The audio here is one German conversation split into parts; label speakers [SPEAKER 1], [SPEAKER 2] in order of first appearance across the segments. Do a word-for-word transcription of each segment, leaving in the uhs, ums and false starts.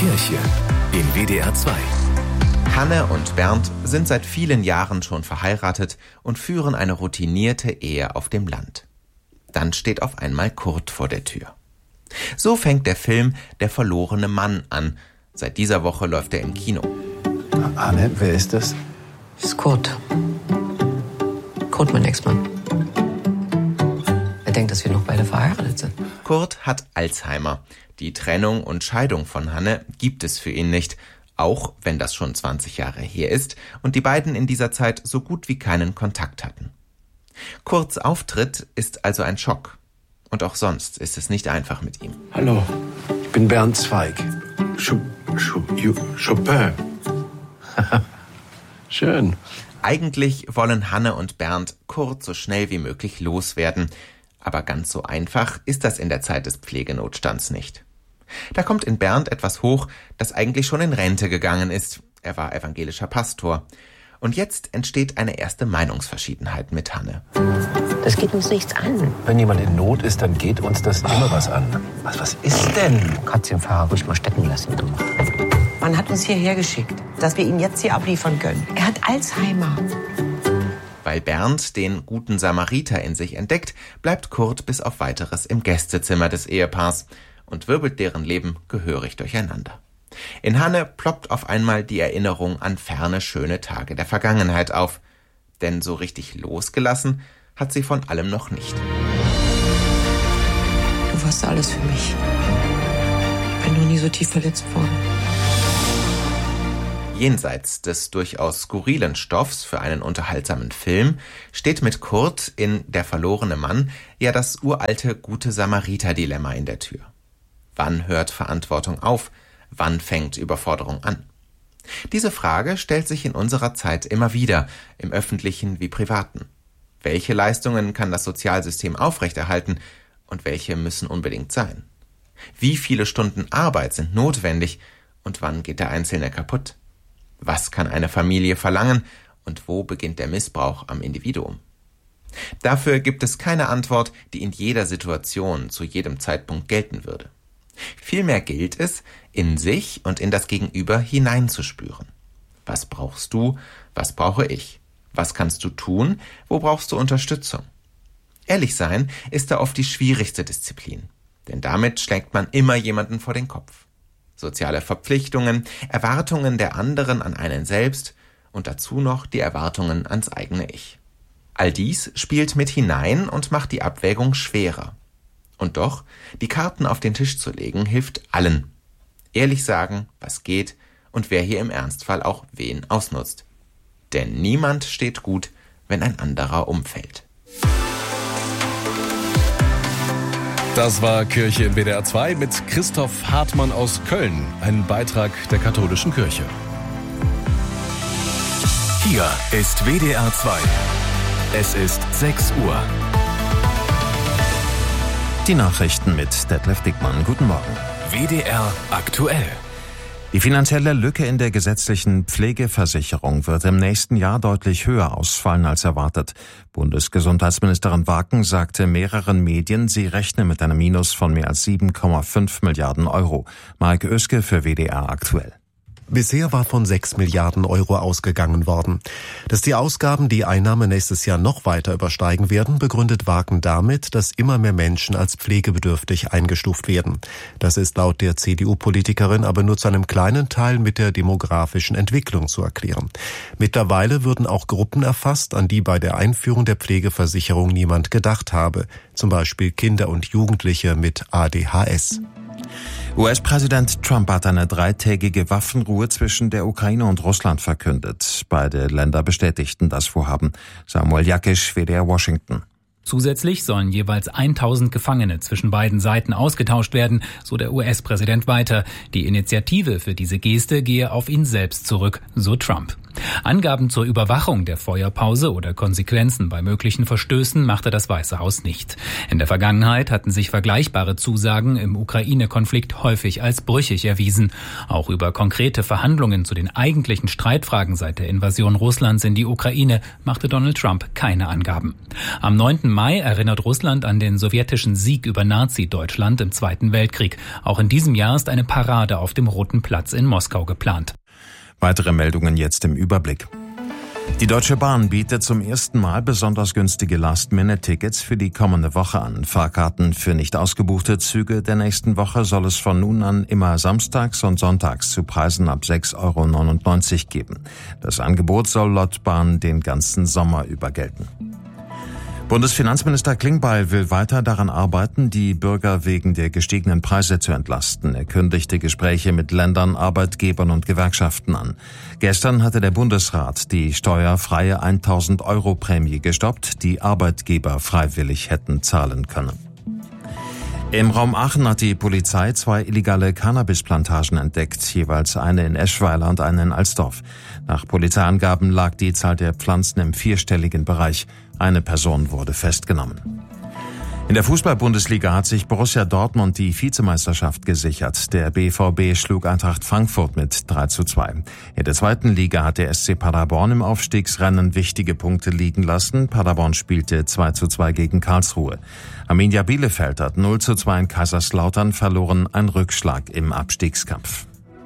[SPEAKER 1] Kirche in W D R zwei.
[SPEAKER 2] Hanne und Bernd sind seit vielen Jahren schon verheiratet und führen eine routinierte Ehe auf dem Land. Dann steht auf einmal Kurt vor der Tür. So fängt der Film Der verlorene Mann an. Seit dieser Woche läuft er im Kino.
[SPEAKER 3] Hanne, wer ist das?
[SPEAKER 4] Das ist Kurt. Kurt, mein Ex-Mann. Er denkt, dass wir noch beide verheiratet sind.
[SPEAKER 2] Kurt hat Alzheimer. Die Trennung und Scheidung von Hanne gibt es für ihn nicht, auch wenn das schon zwanzig Jahre her ist und die beiden in dieser Zeit so gut wie keinen Kontakt hatten. Kurts Auftritt ist also ein Schock. Und auch sonst ist es nicht einfach mit ihm.
[SPEAKER 3] Hallo, ich bin Bernd Zweig. Ch- Ch- Chopin. Schön.
[SPEAKER 2] Eigentlich wollen Hanne und Bernd Kurt so schnell wie möglich loswerden. Aber ganz so einfach ist das in der Zeit des Pflegenotstands nicht. Da kommt in Bernd etwas hoch, das eigentlich schon in Rente gegangen ist. Er war evangelischer Pastor. Und jetzt entsteht eine erste Meinungsverschiedenheit mit Hanne.
[SPEAKER 4] Das geht uns nichts an.
[SPEAKER 3] Wenn jemand in Not ist, dann geht uns das immer was an. Was, was ist denn?
[SPEAKER 4] Kannst den Fahrer ruhig mal stecken lassen, du. Man hat uns hierher geschickt, dass wir ihn jetzt hier abliefern können. Er hat Alzheimer.
[SPEAKER 2] Weil Bernd den guten Samariter in sich entdeckt, bleibt Kurt bis auf Weiteres im Gästezimmer des Ehepaars und wirbelt deren Leben gehörig durcheinander. In Hanne ploppt auf einmal die Erinnerung an ferne, schöne Tage der Vergangenheit auf. Denn so richtig losgelassen hat sie von allem noch nicht.
[SPEAKER 4] Du warst alles für mich. Ich bin noch nie so tief verletzt worden.
[SPEAKER 2] Jenseits des durchaus skurrilen Stoffs für einen unterhaltsamen Film steht mit Kurt in Der verlorene Mann ja das uralte Gute-Samariter-Dilemma in der Tür. Wann hört Verantwortung auf? Wann fängt Überforderung an? Diese Frage stellt sich in unserer Zeit immer wieder, im öffentlichen wie privaten. Welche Leistungen kann das Sozialsystem aufrechterhalten und welche müssen unbedingt sein? Wie viele Stunden Arbeit sind notwendig und wann geht der Einzelne kaputt? Was kann eine Familie verlangen und wo beginnt der Missbrauch am Individuum? Dafür gibt es keine Antwort, die in jeder Situation zu jedem Zeitpunkt gelten würde. Vielmehr gilt es, in sich und in das Gegenüber hineinzuspüren. Was brauchst du? Was brauche ich? Was kannst du tun? Wo brauchst du Unterstützung? Ehrlich sein ist da oft die schwierigste Disziplin, denn damit schlägt man immer jemanden vor den Kopf. Soziale Verpflichtungen, Erwartungen der anderen an einen selbst und dazu noch die Erwartungen ans eigene Ich. All dies spielt mit hinein und macht die Abwägung schwerer. Und doch, die Karten auf den Tisch zu legen, hilft allen. Ehrlich sagen, was geht und wer hier im Ernstfall auch wen ausnutzt. Denn niemand steht gut, wenn ein anderer umfällt.
[SPEAKER 1] Das war Kirche in W D R zwei mit Christoph Hartmann aus Köln, ein Beitrag der katholischen Kirche. Hier ist W D R zwei. Es ist sechs Uhr.
[SPEAKER 5] Die Nachrichten mit Detlef Dickmann. Guten Morgen.
[SPEAKER 1] W D R aktuell.
[SPEAKER 5] Die finanzielle Lücke in der gesetzlichen Pflegeversicherung wird im nächsten Jahr deutlich höher ausfallen als erwartet. Bundesgesundheitsministerin Waken sagte mehreren Medien, sie rechne mit einem Minus von mehr als sieben Komma fünf Milliarden Euro. Mark Oeske für W D R aktuell.
[SPEAKER 6] Bisher war von sechs Milliarden Euro ausgegangen worden. Dass die Ausgaben die Einnahmen nächstes Jahr noch weiter übersteigen werden, begründet Waken damit, dass immer mehr Menschen als pflegebedürftig eingestuft werden. Das ist laut der C D U-Politikerin aber nur zu einem kleinen Teil mit der demografischen Entwicklung zu erklären. Mittlerweile würden auch Gruppen erfasst, an die bei der Einführung der Pflegeversicherung niemand gedacht habe. Zum Beispiel Kinder und Jugendliche mit A D H S.
[SPEAKER 5] U S-Präsident Trump hat eine dreitägige Waffenruhe zwischen der Ukraine und Russland verkündet. Beide Länder bestätigten das Vorhaben. Samuel Jakisch, W D R Washington.
[SPEAKER 7] Zusätzlich sollen jeweils tausend Gefangene zwischen beiden Seiten ausgetauscht werden, so der U S-Präsident weiter. Die Initiative für diese Geste gehe auf ihn selbst zurück, so Trump. Angaben zur Überwachung der Feuerpause oder Konsequenzen bei möglichen Verstößen machte das Weiße Haus nicht. In der Vergangenheit hatten sich vergleichbare Zusagen im Ukraine-Konflikt häufig als brüchig erwiesen. Auch über konkrete Verhandlungen zu den eigentlichen Streitfragen seit der Invasion Russlands in die Ukraine machte Donald Trump keine Angaben. Am neunten Mai erinnert Russland an den sowjetischen Sieg über Nazi-Deutschland im Zweiten Weltkrieg. Auch in diesem Jahr ist eine Parade auf dem Roten Platz in Moskau geplant.
[SPEAKER 5] Weitere Meldungen jetzt im Überblick. Die Deutsche Bahn bietet zum ersten Mal besonders günstige Last-Minute-Tickets für die kommende Woche an. Fahrkarten für nicht ausgebuchte Züge der nächsten Woche soll es von nun an immer samstags und sonntags zu Preisen ab sechs Euro neunundneunzig geben. Das Angebot soll laut Bahn den ganzen Sommer über gelten. Bundesfinanzminister Klingbeil will weiter daran arbeiten, die Bürger wegen der gestiegenen Preise zu entlasten. Er kündigte Gespräche mit Ländern, Arbeitgebern und Gewerkschaften an. Gestern hatte der Bundesrat die steuerfreie tausend Euro Prämie gestoppt, die Arbeitgeber freiwillig hätten zahlen können. Im Raum Aachen hat die Polizei zwei illegale Cannabisplantagen entdeckt, jeweils eine in Eschweiler und eine in Alsdorf. Nach Polizeiangaben lag die Zahl der Pflanzen im vierstelligen Bereich. Eine Person wurde festgenommen. In der Fußball-Bundesliga hat sich Borussia Dortmund die Vizemeisterschaft gesichert. Der B V B schlug Eintracht Frankfurt mit drei zu zwei. In der zweiten Liga hat der S C Paderborn im Aufstiegsrennen wichtige Punkte liegen lassen. Paderborn spielte zwei zu zwei gegen Karlsruhe. Arminia Bielefeld hat null zu zwei in Kaiserslautern verloren, ein Rückschlag im Abstiegskampf.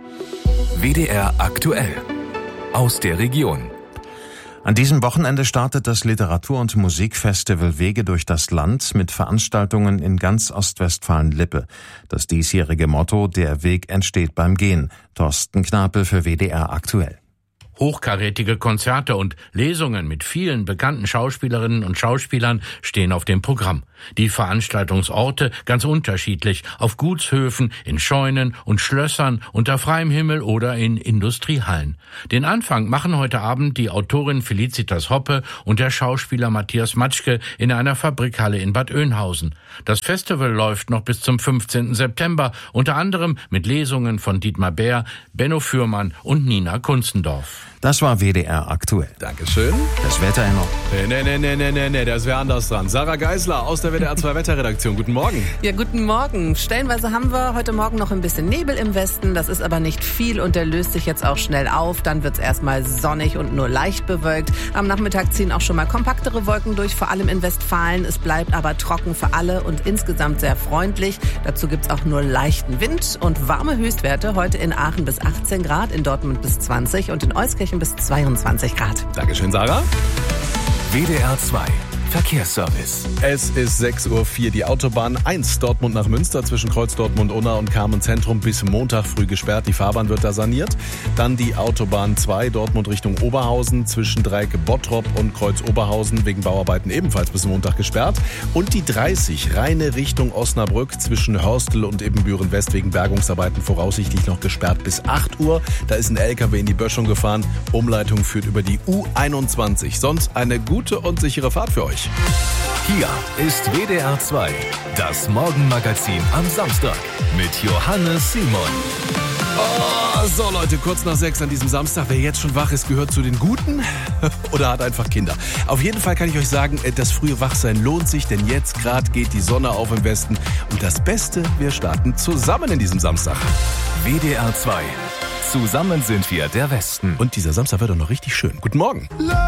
[SPEAKER 1] W D R aktuell. Aus der Region.
[SPEAKER 5] An diesem Wochenende startet das Literatur- und Musikfestival Wege durch das Land mit Veranstaltungen in ganz Ostwestfalen-Lippe. Das diesjährige Motto: Der Weg entsteht beim Gehen. Thorsten Knapel für W D R aktuell.
[SPEAKER 8] Hochkarätige Konzerte und Lesungen mit vielen bekannten Schauspielerinnen und Schauspielern stehen auf dem Programm. Die Veranstaltungsorte ganz unterschiedlich, auf Gutshöfen, in Scheunen und Schlössern, unter freiem Himmel oder in Industriehallen. Den Anfang machen heute Abend die Autorin Felicitas Hoppe und der Schauspieler Matthias Matschke in einer Fabrikhalle in Bad Oeynhausen. Das Festival läuft noch bis zum fünfzehnten September, unter anderem mit Lesungen von Dietmar Bär, Benno Fürmann und Nina Kunzendorf.
[SPEAKER 5] Das war W D R aktuell.
[SPEAKER 1] Dankeschön.
[SPEAKER 5] Das Wetter noch.
[SPEAKER 1] Nee, nee, nee, nee, nee, nee, nee, das wäre anders dran. Sarah Geisler aus der W D R zwei Wetterredaktion. Guten Morgen.
[SPEAKER 9] Ja, guten Morgen. Stellenweise haben wir heute Morgen noch ein bisschen Nebel im Westen. Das ist aber nicht viel und der löst sich jetzt auch schnell auf. Dann wird es erstmal sonnig und nur leicht bewölkt. Am Nachmittag ziehen auch schon mal kompaktere Wolken durch, vor allem in Westfalen. Es bleibt aber trocken für alle und insgesamt sehr freundlich. Dazu gibt es auch nur leichten Wind und warme Höchstwerte. Heute in Aachen bis achtzehn Grad, in Dortmund bis zwanzig und in Euskirchen bis zweiundzwanzig Grad.
[SPEAKER 1] Dankeschön, Sarah. W D R zwei Verkehrsservice. Es ist sechs Uhr vier. Die Autobahn eins Dortmund nach Münster zwischen Kreuz Dortmund-Unna und Carmen-Zentrum bis Montag früh gesperrt. Die Fahrbahn wird da saniert. Dann die Autobahn zwei Dortmund Richtung Oberhausen zwischen Dreieck Bottrop und Kreuz Oberhausen wegen Bauarbeiten ebenfalls bis Montag gesperrt. Und die dreißig reine Richtung Osnabrück zwischen Hörstel und Ibbenbüren West wegen Bergungsarbeiten voraussichtlich noch gesperrt bis acht Uhr. Da ist ein L K W in die Böschung gefahren. Umleitung führt über die U einundzwanzig. Sonst eine gute und sichere Fahrt für euch.
[SPEAKER 10] Hier ist W D R zwei, das Morgenmagazin am Samstag mit Johannes Simon.
[SPEAKER 1] Oh, so Leute, kurz nach sechs an diesem Samstag. Wer jetzt schon wach ist, gehört zu den Guten oder hat einfach Kinder. Auf jeden Fall kann ich euch sagen, das frühe Wachsein lohnt sich, denn jetzt gerade geht die Sonne auf im Westen. Und das Beste, wir starten zusammen in diesem Samstag.
[SPEAKER 10] W D R zwei. Zusammen sind wir der Westen.
[SPEAKER 1] Und dieser Samstag wird doch noch richtig schön. Guten Morgen.